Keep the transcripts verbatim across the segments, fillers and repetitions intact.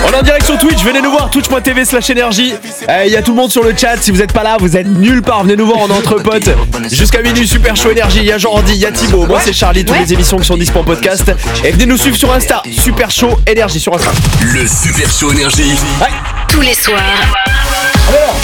On est en direct sur Twitch, venez nous voir, twitch point tv slash énergie. Il y a tout le monde sur le chat, si vous êtes pas là, vous êtes nulle part, venez nous voir, on est entre potes. Jusqu'à minuit, super chaud énergie, il y a Jordi, il y a Thibaut, moi c'est Charlie, toutes les émissions qui sont dispo en podcast. Et venez nous suivre sur Insta, super chaud énergie sur Insta. Le super chaud énergie. Ouais. Tous les soirs. Alors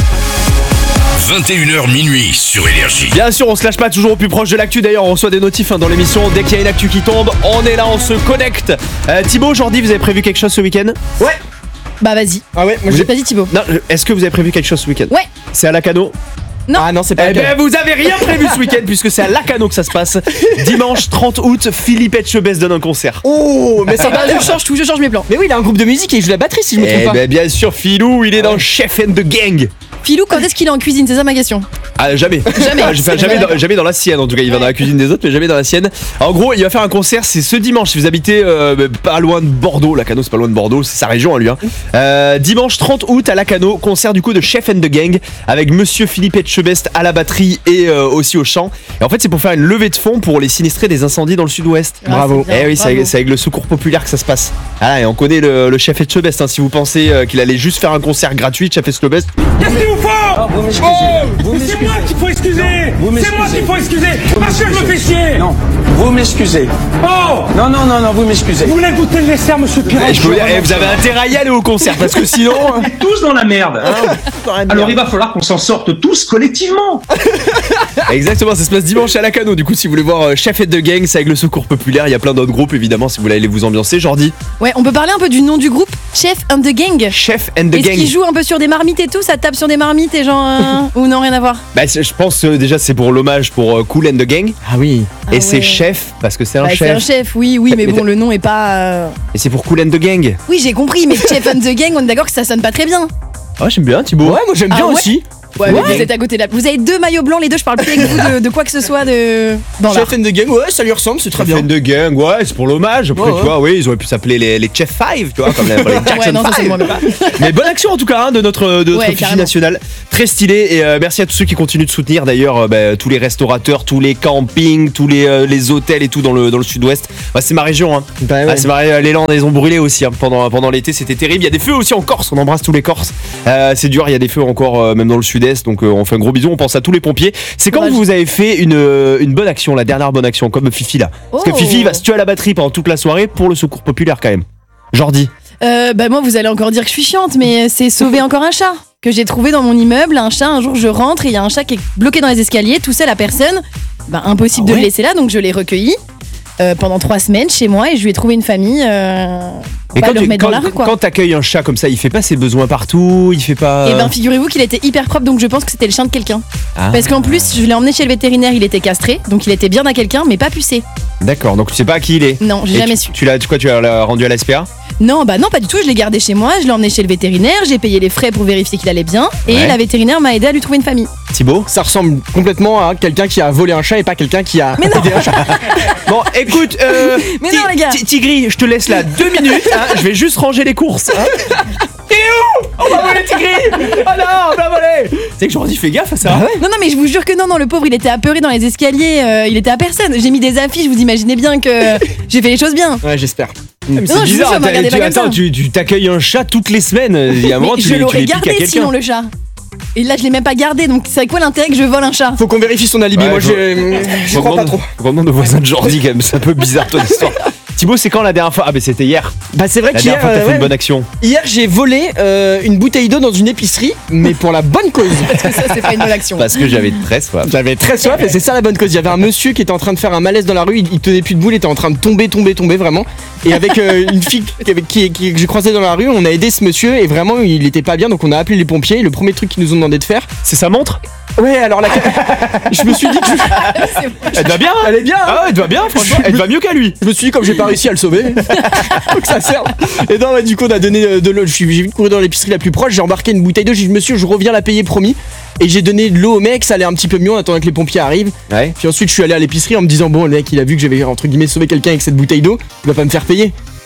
vingt et une heures minuit sur Énergie. Bien sûr, on se lâche pas, toujours au plus proche de l'actu. D'ailleurs, on reçoit des notifs hein, dans l'émission. Dès qu'il y a une actu qui tombe, on est là, on se connecte. Euh, Thibaut, aujourd'hui, vous avez prévu quelque chose ce week-end? Ouais. Bah vas-y. Ah ouais, moi J'ai j'ai pas dit Thibaut. Non, est-ce que vous avez prévu quelque chose ce week-end? Ouais. C'est à Lacanau? Non. Ah non, c'est pas Eh le ben, vous avez rien prévu ce week-end puisque c'est à Lacanau que ça se passe. Dimanche trente août, Philippe Etchebest donne un concert. Oh, mais ça Bah, je change tout, je change mes plans. Mais oui, il a un groupe de musique et il joue la batterie si je me trompe Eh pas. ben, bien sûr, Philou, il est dans Chef and the Gang. Philou, quand est-ce qu'il est en cuisine? C'est ça ma question. Ah, jamais. Jamais. Ah, enfin, jamais, dans, jamais dans la sienne, en tout cas. Il va dans la cuisine des autres, mais jamais dans la sienne. En gros, il va faire un concert, c'est ce dimanche. Si vous habitez euh, pas loin de Bordeaux, Lacanau, c'est pas loin de Bordeaux, c'est sa région à lui. Hein. Euh, dimanche trente août à Lacanau, concert du coup de Chef and the Gang avec monsieur Philippe Etchebest à la batterie et euh, aussi au chant. Et en fait, c'est pour faire une levée de fonds pour les sinistrés des incendies dans le sud-ouest. Ah, Bravo. c'est bien, Eh oui, c'est avec, bravo. c'est avec le secours populaire que ça se passe. Ah, et on connaît le, le chef Etchebest. Hein. Si vous pensez euh, qu'il allait juste faire un concert gratuit, chef Etchebest. Qu'est-ce qu'il vous faut? Oh, c'est moi qu'il faut excuser. C'est moi qu'il faut excuser. Parce que je me fais chier. Non, vous m'excusez. Oh, Non, non, non, non, vous m'excusez. vous voulez goûter le dessert, monsieur Pirot? Eh, je peux vous dire, eh, vous avez intérêt à y aller au concert parce que sinon. On est tous dans la merde. hein. Alors il va falloir qu'on s'en sorte tous collectivement. Exactement, ça se passe dimanche à Lacanau. Du coup, si vous voulez voir euh, Chef and the Gang, c'est avec le secours populaire. Il y a plein d'autres groupes évidemment. Si vous voulez aller vous ambiancer, Jordi. Ouais, on peut parler un peu du nom du groupe, Chef and the Gang. Chef and the Est-ce Gang. qu'il joue un peu sur des marmites et tout? Ça tape sur des marmites et genre. euh, ou non, rien à voir? Bah, c'est- je pense euh, déjà c'est pour l'hommage pour euh, Kool and the Gang. Ah oui. Ah et c'est ouais. chef parce que c'est un Bah, c'est un chef. chef, oui, oui, mais Mais bon, t'as- le nom est pas. euh, Et c'est pour Kool and the Gang. Oui, j'ai compris, mais Chef and the Gang, on est d'accord que ça sonne pas très bien. Ah, j'aime bien Thibaut. Ouais, moi j'aime Ah bien ouais aussi. Ouais, mais Ouais. vous êtes à côté de la. Vous avez deux maillots blancs, les deux, je parle plus avec vous de, de quoi que ce soit de. Dans l'art. Chef and the Gang, ouais, ça lui ressemble, c'est très Chef bien. and the Gang, ouais, c'est pour l'hommage. Après, Ouais, tu ouais. vois, oui, ils auraient pu s'appeler les, les Chef Five, tu vois, comme les, les Jackson Ouais, non, ça c'est Five. moi, mais pas. Mais bonne action en tout cas hein, de notre, de notre Ouais, Fifi carrément. nationale. Très stylé et euh, merci à tous ceux qui continuent de soutenir d'ailleurs euh, bah, tous les restaurateurs, tous les campings, tous les, euh, les hôtels et tout dans le, dans le sud-ouest. Bah, c'est ma région. Hein. Bah ouais. Ah, c'est ma, les Landes, ils ont brûlé aussi hein, pendant, pendant l'été, c'était terrible. Il y a des feux aussi en Corse, on embrasse tous les Corses. Euh, c'est dur, il y a des feux encore euh, même dans le sud-est, donc euh, on fait un gros bisou, on pense à tous les pompiers. C'est quand Dommage. vous avez fait une, euh, une bonne action, la dernière bonne action, comme Fifi là. Parce que Oh. Fifi va se tuer à la batterie pendant toute la soirée pour le secours populaire quand même. Jordi. Euh, bah moi vous allez encore dire que je suis chiante, mais c'est sauver encore un chat que j'ai trouvé dans mon immeuble. Un chat, un jour je rentre et il y a un chat qui est bloqué dans les escaliers, tout seul à personne. Bah impossible Ah de ouais le laisser là, donc je l'ai recueilli euh, pendant trois semaines chez moi et je lui ai trouvé une famille. Euh, Et pas quand le tu remettre quand, dans la rue quoi. quand t'accueilles un chat comme ça, il fait pas ses besoins partout, il fait pas. Et ben figurez-vous qu'il était hyper propre, donc je pense que c'était le chien de quelqu'un. Ah. Parce qu'en plus je l'ai emmené chez le vétérinaire, il était castré, donc il était bien à quelqu'un, mais pas pucé. D'accord, donc tu sais pas à qui il est. Non, j'ai Et jamais tu, su. Tu l'as, tu quoi, tu l'as rendu à l'A S P A? Non, bah non, pas du tout. Je l'ai gardé chez moi, je l'ai emmené chez le vétérinaire, j'ai payé les frais pour vérifier qu'il allait bien, et Ouais. la vétérinaire m'a aidé à lui trouver une famille. Thibaut. Ça ressemble complètement à quelqu'un qui a volé un chat et pas quelqu'un qui a aidé un chat. Bon, écoute, euh, Mais Ti- non, les gars. Ti- Tigri, je te laisse là deux minutes. hein, je vais juste ranger les courses. Hein. T'es où? On va voler Tigri. Oh non, on va voler. C'est que Jordi, fais gaffe à ça. Non, non, mais je vous jure que non, non, le pauvre, il était apeuré dans les escaliers, euh, il était à personne. J'ai mis des affiches, vous imaginez bien que j'ai fait les choses bien. Ouais, j'espère. Mais Non, c'est je vous bizarre. jure, me t'as- regardez tu, pas comme attends, ça. tu, tu t'accueilles un chat toutes les semaines. Il y a un moment, Mais tu, je les- tu l'aurais les piques à gardé quelqu'un. sinon, le chat. Et là, je l'ai même pas gardé, donc c'est quoi l'intérêt que je vole un chat? Faut qu'on vérifie son alibi. Ouais, moi, je- je je crois pas trop. Faut qu'on demande aux voisins de Jordi quand même. C'est un peu bizarre ton histoire. Thibaut, c'est quand la dernière fois? Ah, mais c'était hier. Bah, c'est vrai La qu'hier, dernière fois que t'as euh, fait ouais, une bonne action. hier j'ai volé euh, une bouteille d'eau dans une épicerie, mais pour la bonne cause. Parce que ça, c'est pas une bonne action. Parce que j'avais très soif. J'avais très soif et c'est ça la bonne cause. Il y avait un monsieur qui était en train de faire un malaise dans la rue, il, il tenait plus debout, il était en train de tomber, tomber, tomber vraiment. Et avec euh, une fille qui, avec- qui, qui- que j'ai croisée dans la rue, on a aidé ce monsieur et vraiment il était pas bien donc on a appelé les pompiers. Et le premier truc qu'ils nous ont demandé de faire, C'est sa montre? ouais alors la, je me suis dit que je, C'est vrai. Elle va bien. elle est bien. hein. Ah ouais, elle va bien, franchement. Elle va mieux qu'à lui. Je me suis dit comme j'ai pas réussi à le sauver, faut que ça serve. Et non, ouais, du coup on a donné euh, de l'eau. Je suis- J'ai vite couru dans l'épicerie la plus proche, j'ai embarqué une bouteille d'eau. J'ai dit monsieur, je reviens la payer promis. Et j'ai donné de l'eau au mec, ça allait un petit peu mieux en attendant que les pompiers arrivent. Ouais. Puis ensuite je suis allé à l'épicerie en me disant bon le mec il a vu que j'avais entre guillemets sauvé quelqu'un avec cette bouteille d'eau, il va pas me faire payer.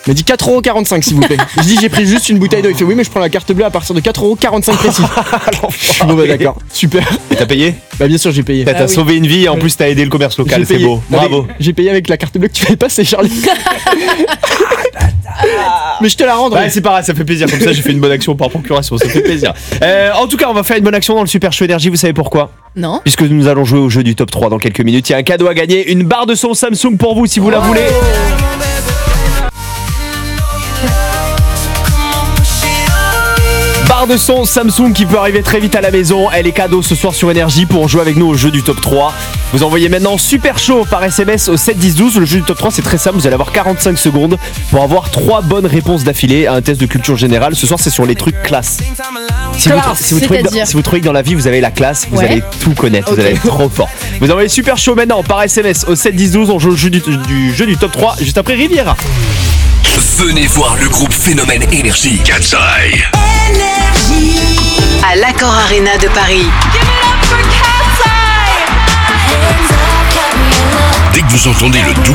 Il m'a dit quatre euros quarante-cinq s'il vous plaît. Je dis j'ai pris juste une bouteille d'eau. Il fait oui mais je prends la carte bleue à partir de quatre euros quarante-cinq précis. Je suis bon bah d'accord, super. Et t'as payé? Bah bien sûr j'ai payé. T'as Ah t'as oui. sauvé une vie et en plus t'as aidé le commerce local, J'ai c'est payé. beau. Avec- Bravo. J'ai payé avec la carte bleue que tu m'avais passée Charlie. Mais je te la rendrai. Ouais, c'est pareil, ça fait plaisir. Comme ça, j'ai fait une bonne action par procuration. Ça fait plaisir. Euh, en tout cas, on va faire une bonne action dans le Super Show Énergie. Vous savez pourquoi? Non. Puisque nous allons jouer au jeu du top trois dans quelques minutes. Il y a un cadeau à gagner, une barre de son Samsung pour vous si vous la voulez. Barre de son Samsung qui peut arriver très vite à la maison. Elle est cadeau ce soir sur Énergie pour jouer avec nous au jeu du top trois. Vous envoyez maintenant Super Show par S M S au sept dix douze. Le jeu du top trois, c'est très simple. Vous allez avoir quarante-cinq secondes pour avoir trois bonnes réponses d'affilée à un test de culture générale. Ce soir, c'est sur les trucs classe. Si vous, Classe, si vous trouvez que dans, c'est-à-dire si vous trouvez que dans la vie vous avez la classe, vous Ouais. allez tout connaître, vous Ok. allez être trop fort. Vous envoyez Super Show maintenant par S M S au sept dix douze. On joue au jeu du, du jeu du top trois juste après Riviera. Venez voir le groupe Phénomène Énergie. Cat's Eye. À l'Accor Arena de Paris. Dès que vous entendez le double